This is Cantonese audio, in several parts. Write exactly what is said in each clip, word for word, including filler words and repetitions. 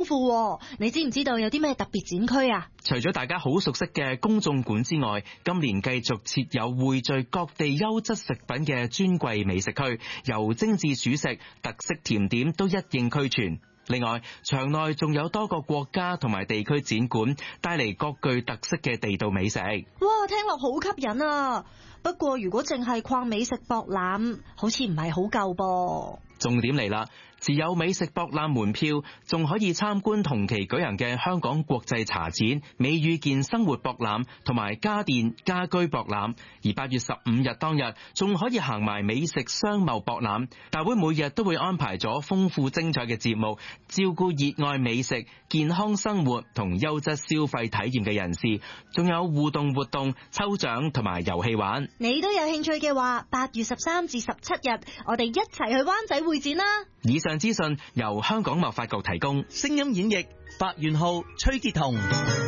富。你知唔知道有啲咩特別展區啊？ 除咗大家好熟悉嘅公眾館之外，今年繼續設有匯聚各地優質食品嘅尊貴美食區，由精緻主食、特色甜點都一應俱全。另外，場內仲有多個國家同埋地區展館，帶嚟各具特色嘅地道美食。 哇，聽落好吸引啊！不過如果淨係逛美食博覽，好似唔係好夠噃。 重點嚟啦！持有美食博覽門票，仲可以參觀同期舉行嘅香港國際茶展、美與健生活博覽同埋家電家居博覽。而八月十五日當日，仲可以行埋美食商貿博覽。大會每日都會安排咗豐富精彩嘅節目，照顧熱愛美食、健康生活同優質消費體驗嘅人士，仲有互動活動、抽獎同埋遊戲玩。 你都有興趣嘅話，八月十三至十七日，我哋一齊去灣仔會展啦！ 以上資訊由香港貿發局提供。 聲音演繹白元浩、崔潔彤。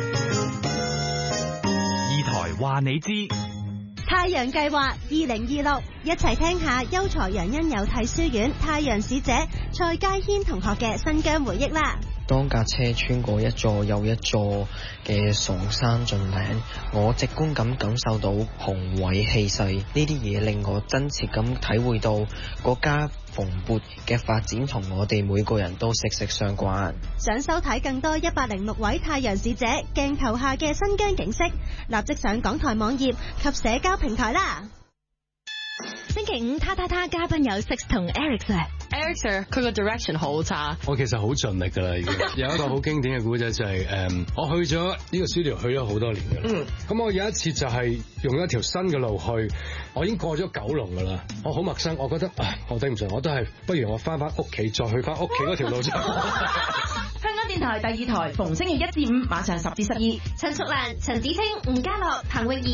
二台話你知。 太陽計劃二零二六，一齊聽下優才楊恩有替書院太陽使者蔡佳軒同學嘅新疆回憶啦。 當架車穿過一座又一座嘅崇山峻嶺，我直觀咁感受到宏偉氣勢，呢啲嘢令我真切咁體會到國家蓬勃嘅發展同我哋每個人都息息相關。 想收睇更多一百零六位太陽使者鏡頭下嘅新疆景色，立即上港台網頁及社交平台啦。星期五，他他他嘉賓有 Six 同 Eric Sir。Eric Sir 佢個 direction 好差。 我其實好盡力㗎啦，已經有一個好經典嘅故仔就係、是、誒、嗯，我去咗呢個 studio 去咗好多年㗎啦。咁、嗯、我有一次就係用一條新嘅路去，我已經過咗九龍㗎啦，我好陌生，我覺得啊，我頂唔順，我都係不如我翻返屋企再去翻屋企嗰條路啫。 香港電台第二台逢星期一至五晚上十至十二，陳淑蘭、陳子清、吳家樂、彭詠儀。